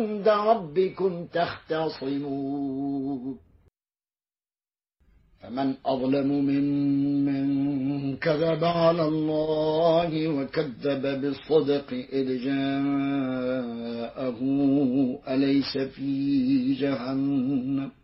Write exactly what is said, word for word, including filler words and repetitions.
عند ربكم تختصمون فمن أظلم ممن كذب على الله وكذب بالصدق إذ جاءه أليس في جهنم